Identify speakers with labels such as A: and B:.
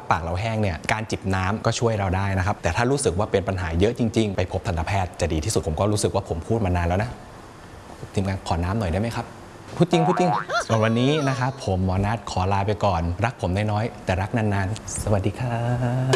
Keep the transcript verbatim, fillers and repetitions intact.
A: ปากเราแห้งเนี่ยการจิบน้ำก็ช่วยเราได้นะครับแต่ถ้ารู้สึกว่าเป็นปัญหาเยอะจริงๆไปพบทันตแพทย์จะดีที่สุดผมก็รู้สึกว่าผมพูดมานานแล้วนะทีมงานขอน้ำหน่อยได้ไหมครับพูดจริงพูดจริงส่วนวันนี้นะครับผมหมอนัทขอลาไปก่อนรักผมน้อยๆแต่รักนานๆสวัสดีครับ